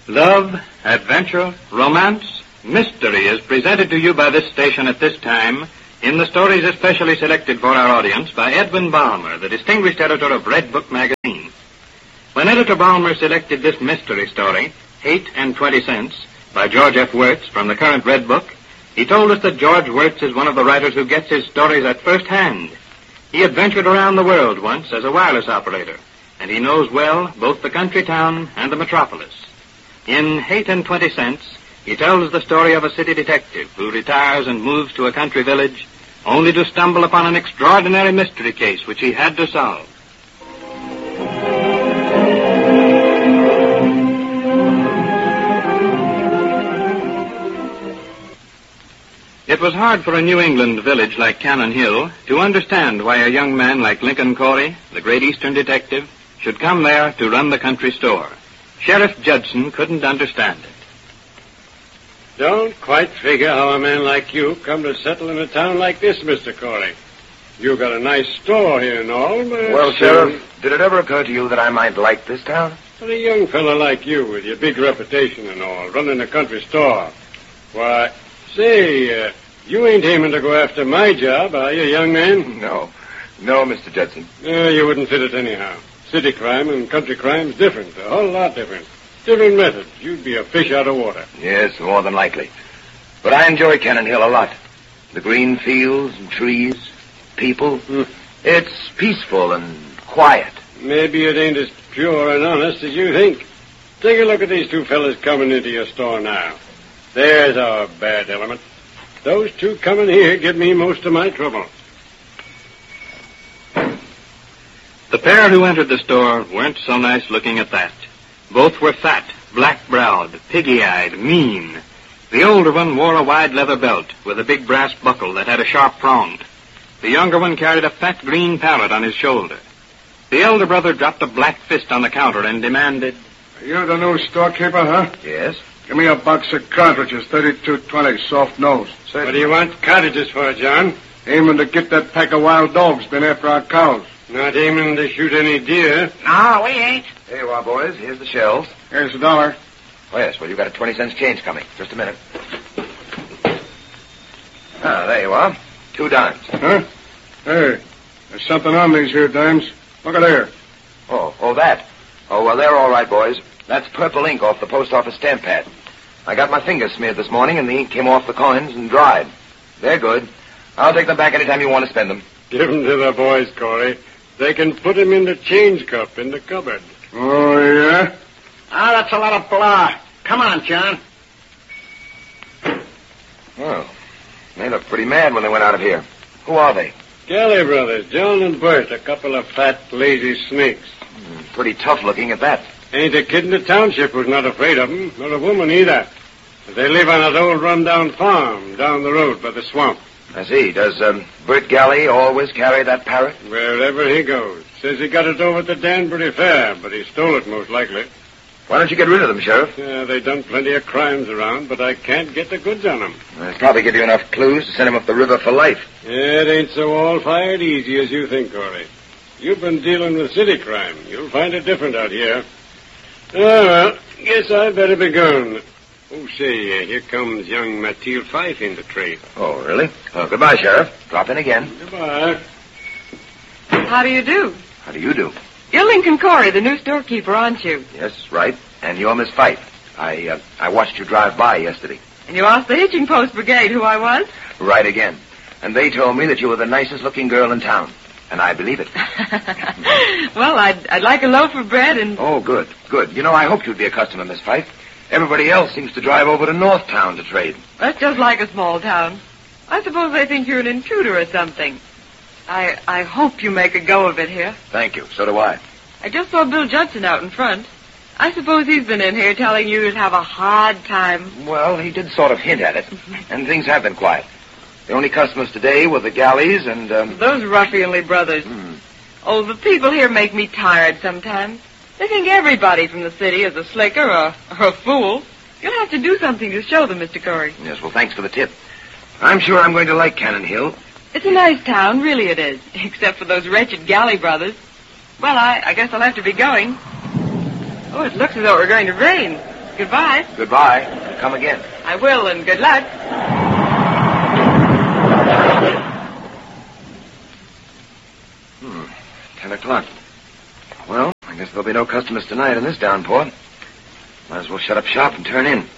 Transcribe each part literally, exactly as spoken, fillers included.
Love, adventure, romance, mystery is presented to you by this station at this time in the stories especially selected for our audience by Edwin Balmer, the distinguished editor of Red Book magazine. When Editor Balmer selected this mystery story, Hate and Twenty Cents, by George F. Wirtz from the current Red Book, he told us that George Wirtz is one of the writers who gets his stories at first hand. He adventured around the world once as a wireless operator, and he knows well both the country town and the metropolis. In Hate and Twenty Cents, he tells the story of a city detective who retires and moves to a country village only to stumble upon an extraordinary mystery case which he had to solve. It was hard for a New England village like Cannon Hill to understand why a young man like Lincoln Corey, the great Eastern detective, should come there to run the country store. Sheriff Judson couldn't understand it. Don't quite figure how a man like you come to settle in a town like this, Mister Corey. You got a nice store here and all, but... Well, Sheriff, did it ever occur to you that I might like this town? For a young fella like you, with your big reputation and all, running a country store, why... Say, uh, you ain't aiming to go after my job, are you, young man? No. No, Mister Judson. Uh, you wouldn't fit it anyhow. City crime and country crime's different, a whole lot different. Different methods. You'd be a fish out of water. Yes, more than likely. But I enjoy Cannon Hill a lot. The green fields and trees, people. Hmm. It's peaceful and quiet. Maybe it ain't as pure and honest as you think. Take a look at these two fellas coming into your store now. There's our bad element. Those two coming here give me most of my trouble. The pair who entered the store weren't so nice looking at that. Both were fat, black-browed, piggy-eyed, mean. The older one wore a wide leather belt with a big brass buckle that had a sharp prong. The younger one carried a fat green pallet on his shoulder. The elder brother dropped a black fist on the counter and demanded... You're the new storekeeper, huh? Yes? Give me a box of cartridges, thirty-two twenty, soft nose. What do you want cartridges for, John? Aiming to get that pack of wild dogs been after our cows. Not aiming to shoot any deer. No, we ain't. Here you are, boys. Here's the shells. Here's a dollar. Oh, yes. Well, you got a twenty cents change coming. Just a minute. Ah, there you are. Two dimes. Huh? Hey, there's something on these here dimes. Look at there. Oh, oh, that. Oh, well, they're all right, boys. That's purple ink off the post office stamp pad. I got my fingers smeared this morning, and the ink came off the coins and dried. They're good. I'll take them back anytime you want to spend them. Give them to the boys, Corey. They can put them in the change cup in the cupboard. Oh, yeah? Ah, that's a lot of blah. Come on, John. Well, they look pretty mad when they went out of here. Who are they? Galley brothers, John and Bert, a couple of fat, lazy snakes. Mm, pretty tough looking at that. Ain't a kid in the township who's not afraid of them, nor a woman either. They live on that old run-down farm down the road by the swamp. I see. Does um, Bert Galley always carry that parrot? Wherever he goes. Says he got it over at the Danbury Fair, but he stole it most likely. Why don't you get rid of them, Sheriff? Yeah, they done plenty of crimes around, but I can't get the goods on them. They'll probably give you enough clues to send him up the river for life. Yeah, it ain't so all-fired easy as you think, Corey. You've been dealing with city crime. You'll find it different out here. Oh, well, guess I better be going. Oh, say, uh, here comes young Mathilde Fife in the trade. Oh, really? Oh, goodbye, Sheriff. Drop in again. Goodbye. How do you do? How do you do? You're Lincoln Corey, the new storekeeper, aren't you? Yes, right. And you're Miss Fife. I, uh, I watched you drive by yesterday. And you asked the Hitching Post Brigade who I was? Right again. And they told me that you were the nicest looking girl in town. And I believe it. Well, I'd, I'd like a loaf of bread and... Oh, good, good. You know, I hoped you'd be a customer, Miss Fife. Everybody else seems to drive over to Northtown to trade. That's just like a small town. I suppose they think you're an intruder or something. I I hope you make a go of it here. Thank you. So do I. I just saw Bill Judson out in front. I suppose he's been in here telling you you'd have a hard time. Well, he did sort of hint at it. And things have been quiet. The only customers today were the Galleys and, um... Those ruffianly brothers. Hmm. Oh, the people here make me tired sometimes. They think everybody from the city is a slicker or, or a fool. You'll have to do something to show them, Mister Corey. Yes, well, thanks for the tip. I'm sure I'm going to like Cannon Hill. It's a nice town, really it is, except for those wretched Galley brothers. Well, I, I guess I'll have to be going. Oh, it looks as though it were going to rain. Goodbye. Goodbye. Come again. I will, and good luck. Hmm. Ten o'clock. Well, I guess there'll be no customers tonight in this downpour. Might as well shut up shop and turn in.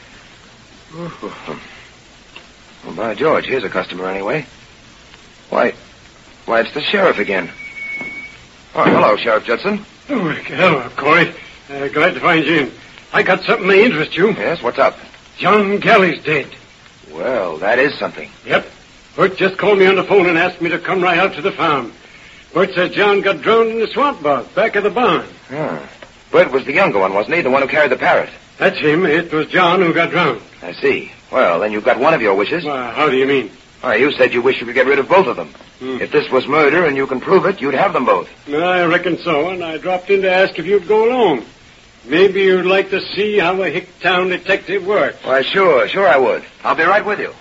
Well, by George, here's a customer anyway. Why, why, it's the sheriff again. Oh, hello, Sheriff Judson. Oh, hello, Corey. Uh, glad to find you in. I got something may interest you. Yes, what's up? John Galley's dead. Well, that is something. Yep. Bert just called me on the phone and asked me to come right out to the farm. Bert said John got drowned in the swamp bog back of the barn. Ah. Bert was the younger one, wasn't he? The one who carried the parrot. That's him. It was John who got drowned. I see. Well, then you've got one of your wishes. Well, how do you mean? Why, you said you wish you could get rid of both of them. Hmm. If this was murder and you can prove it, you'd have them both. I reckon so, and I dropped in to ask if you'd go along. Maybe you'd like to see how a Hicktown detective works. Why, sure, sure I would. I'll be right with you.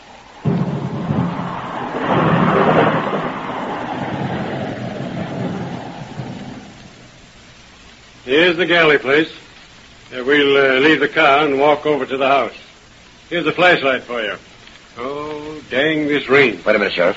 Here's the Galley place. Uh, we'll uh, leave the car and walk over to the house. Here's a flashlight for you. Oh, dang this rain. Wait a minute, Sheriff.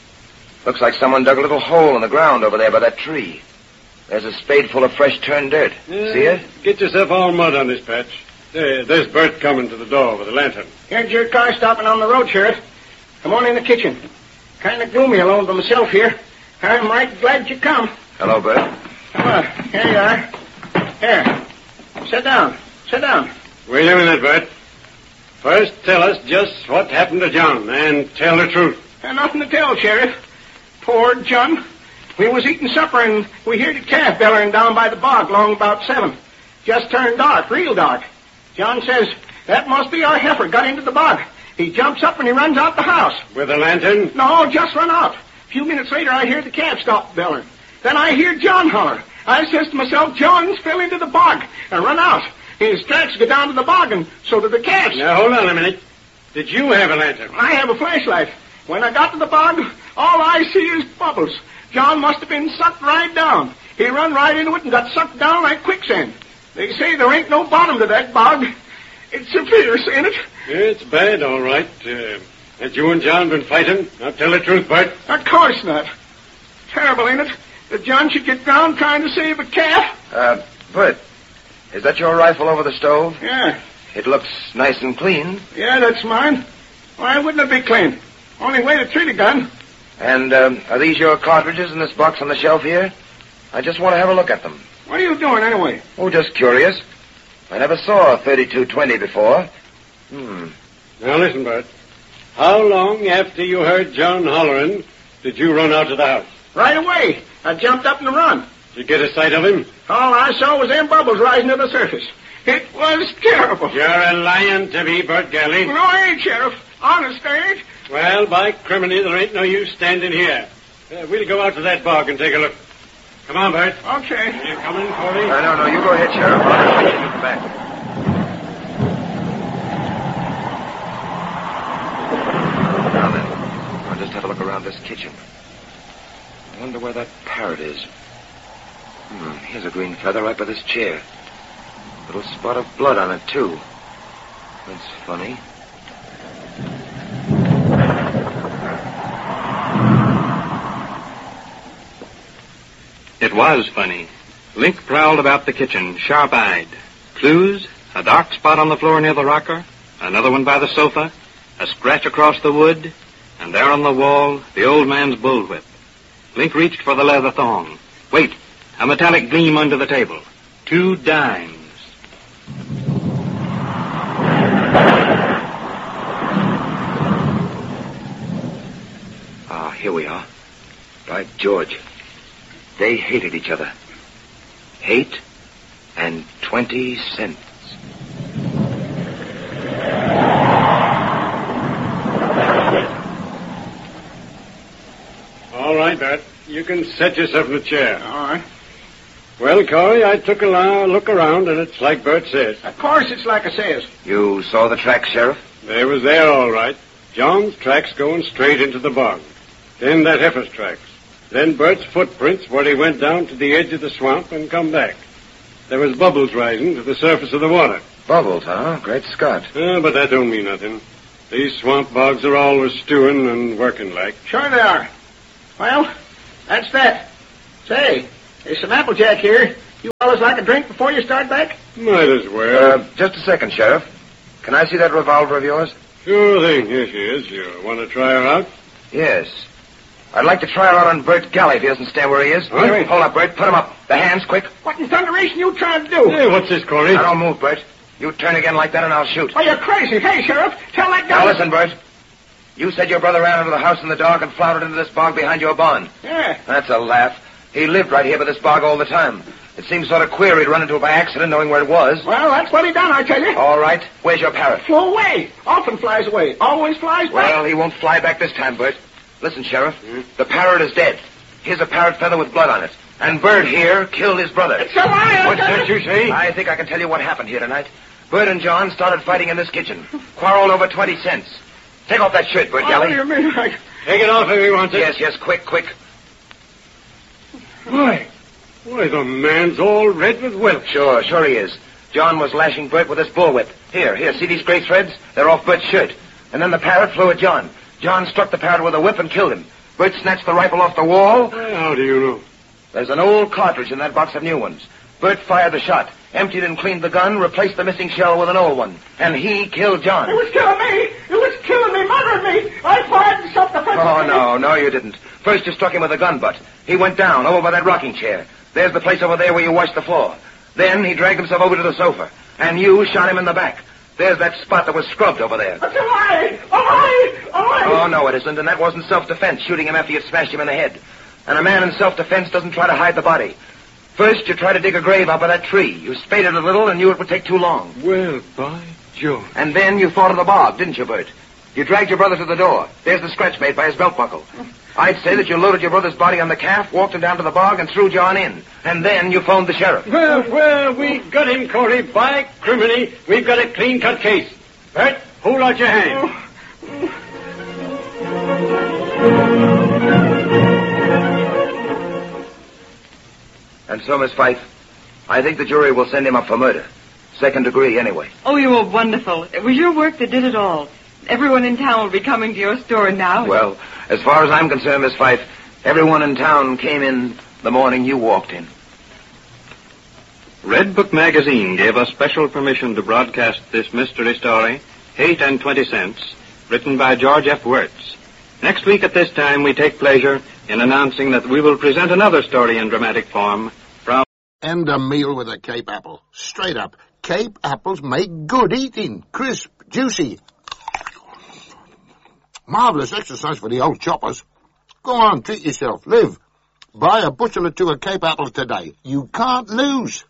Looks like someone dug a little hole in the ground over there by that tree. There's a spade full of fresh turned dirt. Yeah, See it? Get yourself all mud on this patch. There, there's Bert coming to the door with a lantern. Here's your car stopping on the road, Sheriff. Come on in the kitchen. Kind of gloomy alone by myself here. I'm right glad you come. Hello, Bert. Come on. Here you are. Here. Sit down. Sit down. Wait a minute, Bert. First, tell us just what happened to John, and tell the truth. There's nothing to tell, Sheriff. Poor John. We was eating supper, and we heard a calf bellering down by the bog long about seven. Just turned dark, real dark. John says, that must be our heifer got into the bog. He jumps up and he runs out the house. With a lantern? No, just run out. A few minutes later, I hear the calf stop bellering. Then I hear John holler. I says to myself, John's fell into the bog, and run out. His tracks go down to the bog, and so did the calves. Now, hold on a minute. Did you have a lantern? I have a flashlight. When I got to the bog, all I see is bubbles. John must have been sucked right down. He run right into it and got sucked down like quicksand. They say there ain't no bottom to that bog. It's so fierce, ain't it? It's bad, all right. Uh, had you and John been fighting? Now, tell the truth, Bert. Of course not. Terrible, ain't it? That John should get drowned trying to save a calf. Uh, Bert, is that your rifle over the stove? Yeah. It looks nice and clean. Yeah, that's mine. Why wouldn't it be clean? Only way to treat a gun. And, um, are these your cartridges in this box on the shelf here? I just want to have a look at them. What are you doing, anyway? Oh, just curious. I never saw a thirty-two twenty before. Hmm. Now, listen, Bert. How long after you heard John hollering did you run out to the house? Right away. I jumped up and run. Did you get a sight of him? All I saw was them bubbles rising to the surface. It was terrible. You're a lying to me, Bert Galley. No, I ain't, Sheriff. Honest, I ain't. Well, by criminy, there ain't no use standing here. Uh, we'll go out to that bog and take a look. Come on, Bert. Okay. You coming, Corey? Uh, no, no, you go ahead, Sheriff. I'll just come back. Now then, I'll just have a look around this kitchen. I wonder where that parrot is. Hmm, here's a green feather right by this chair. Little spot of blood on it, too. That's funny. It was funny. Link prowled about the kitchen, sharp-eyed. Clues, a dark spot on the floor near the rocker, another one by the sofa, a scratch across the wood, and there on the wall, the old man's bullwhip. Link reached for the leather thong. Wait, a metallic gleam under the table. Two dimes. Ah, here we are. By George. They hated each other. Hate and twenty cents. All right, Bert. You can set yourself in a chair. All right. Well, Corey, I took a look around, and it's like Bert says. Of course it's like I says. You saw the tracks, Sheriff? They was there, all right. John's tracks going straight into the bog. Then that heifer's tracks. Then Bert's footprints where he went down to the edge of the swamp and come back. there was bubbles rising to the surface of the water. Bubbles, huh? Great Scott. Uh, but that don't mean nothing. These swamp bogs are always stewing and working like. Sure they are. Well, that's that. Say, there's some Applejack here. You fellas like a drink before you start back? Might as well. Uh, just a second, Sheriff. Can I see that revolver of yours? Sure thing. Here she is. You want to try her out? Yes. I'd like to try her out on Bert Galley if he doesn't stand where he is. All right. Hold up, Bert. Put him up. The hands, quick. What in thunderation you trying to do? Hey, what's this, Corey? Now, don't move, Bert. You turn again like that and I'll shoot. Oh, you're crazy. Hey, Sheriff, tell that guy... Now, listen, Bert. You said your brother ran into the house in the dark and floundered into this bog behind your barn. Yeah. That's a laugh. He lived right here by this bog all the time. It seems sort of queer he'd run into it by accident, knowing where it was. Well, that's what he done, I tell you. All right. Where's your parrot? Flew away. Often flies away. Always flies back. Well, he won't fly back this time, Bert. Listen, Sheriff. Hmm? The parrot is dead. Here's a parrot feather with blood on it. And Bert here killed his brother. It's a lie. What's that you say? I think I can tell you what happened here tonight. Bert and John started fighting in this kitchen. Quarreled over twenty cents. Take off that shirt, Bert Galley. What do you mean? I... Take it off if he wants it. Yes, yes, quick, quick. Why? Why, the man's all red with wealth. Sure, sure he is. John was lashing Bert with his bullwhip. Here, here, see these gray threads? They're off Bert's shirt. And then the parrot flew at John. John struck the parrot with a whip and killed him. Bert snatched the rifle off the wall. How do you know? There's an old cartridge in that box of new ones. Bert fired the shot, emptied and cleaned the gun, replaced the missing shell with an old one. And he killed John. It was killing me. It was killing me, murdering me. I fired and self-defense. Oh, no, no, you didn't. First you struck him with a gun butt. He went down over by that rocking chair. There's the place over there where you washed the floor. Then he dragged himself over to the sofa. And you shot him in the back. There's that spot that was scrubbed over there. That's a lie! A lie! A lie! Oh, no, it isn't, and that wasn't self-defense, shooting him after you smashed him in the head. And a man in self-defense doesn't try to hide the body. First, you try to dig a grave out by that tree. You spaded a little and knew it would take too long. Well, by Jove. And then you thought of the bog, didn't you, Bert? You dragged your brother to the door. There's the scratch made by his belt buckle. I'd say that you loaded your brother's body on the calf, walked him down to the bog, and threw John in. And then you phoned the sheriff. Well, well, we got him, Corey. By criminy, we've got a clean-cut case. Bert, hold out your hand. And so, Miss Fife, I think the jury will send him up for murder. Second degree, anyway. Oh, you were wonderful. It was your work that did it all. Everyone in town will be coming to your store now. Well, as far as I'm concerned, Miss Fife, everyone in town came in the morning you walked in. Red Book Magazine gave us special permission to broadcast this mystery story, Eight and Twenty Cents, written by George F. Wirtz. Next week at this time, we take pleasure in announcing that we will present another story in dramatic form from... And a meal with a Cape apple. Straight up. Cape apples make good eating. Crisp, juicy. Marvelous exercise for the old choppers. Go on, treat yourself. Live. Buy a bushel or two of Cape apples today. You can't lose.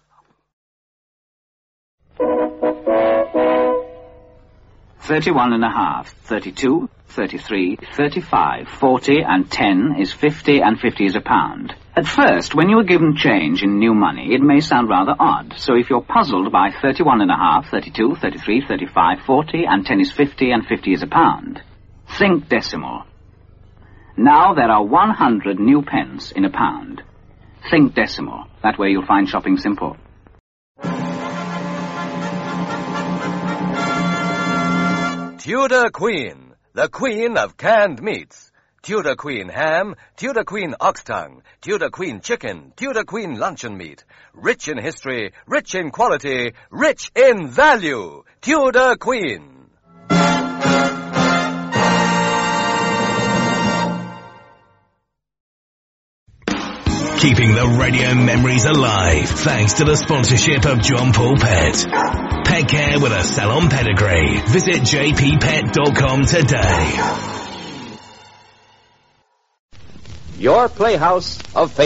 Thirty-one and a half, thirty-two, thirty-three, thirty-five, forty, and ten is fifty, and fifty is a pound. At first, when you are given change in new money, it may sound rather odd. So if you're puzzled by thirty-one and a half, thirty-two, thirty-three, thirty-five, forty, and ten is fifty, and fifty is a pound, think decimal. Now there are one hundred new pence in a pound. Think decimal. That way you'll find shopping simple. Tudor Queen, the queen of canned meats. Tudor Queen ham, Tudor Queen ox tongue, Tudor Queen chicken, Tudor Queen luncheon meat. Rich in history, rich in quality, rich in value. Tudor Queen. Keeping the radio memories alive thanks to the sponsorship of John Paul Pet. Pet care with a salon pedigree. Visit j p pet dot com today. Your Playhouse of Fame.